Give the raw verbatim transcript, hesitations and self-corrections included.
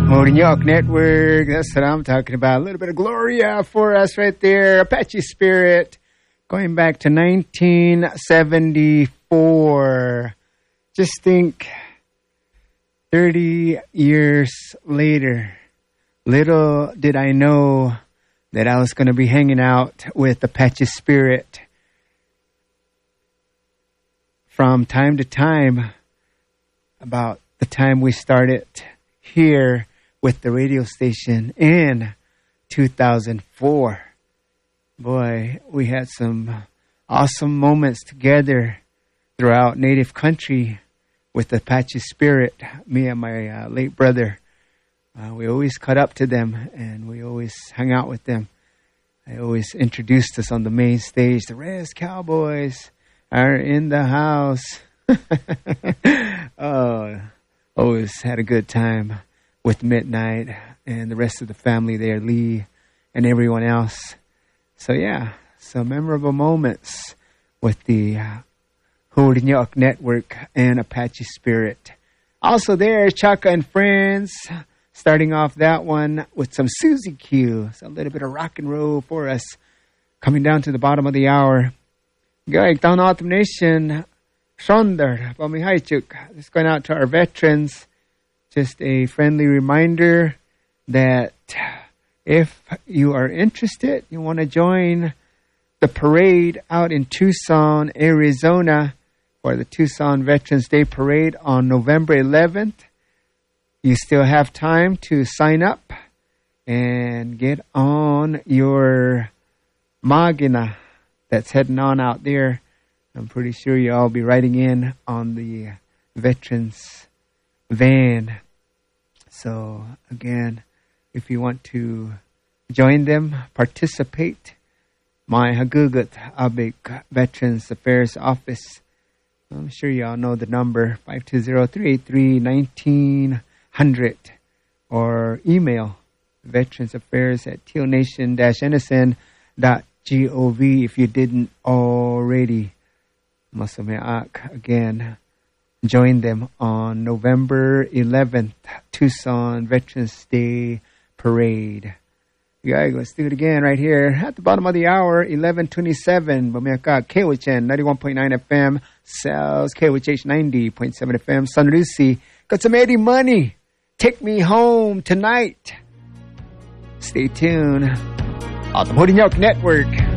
York Network. That's what I'm talking about. A little bit of Gloria for us right there. Apache Spirit. Going back to nineteen seventy-four. Just think, thirty years later, little did I know that I was going to be hanging out with Apache Spirit from time to time. About the time we started here with the radio station in two thousand four. Boy, we had some awesome moments together throughout Native country with Apache Spirit. Me and my uh, late brother, uh, we always cut up to them and we always hung out with them. They always introduced us on the main stage. The Rez Cowboys are in the house. Oh, always had a good time with Midnight and the rest of the family there, Lee and everyone else. So yeah, some memorable moments with the uh, Hurinyok Network and Apache Spirit. Also there, Chaka and Friends, starting off that one with some Susie Q. So a little bit of rock and roll for us, coming down to the bottom of the hour. Going down Autumn Nation, Shonder, Pamihaichuk. Just going out to our veterans. Just a friendly reminder that if you are interested, you want to join the parade out in Tucson, Arizona, for the Tucson Veterans Day Parade on November eleventh. You still have time to sign up and get on your Magina that's heading on out there. I'm pretty sure you'll all be riding in on the Veterans van. So again, if you want to join them, participate, my Hagugut Abik Veterans Affairs Office. I'm sure you all know the number, five two zero, three eight three, one nine zero zero, or email veteransaffairs at tealnation dash n s n dot gov if you didn't already. Masameak, again, join them on November eleventh, Tucson Veterans Day Parade. Yeah, let's do it again right here at the bottom of the hour, eleven twenty-seven. Bamiaka, K W H N, ninety-one point nine F M, Cells, K W H H, ninety point seven F M, San Lucy. Got some Eddie Money. Take Me Home Tonight. Stay tuned on the Hurinyok Network.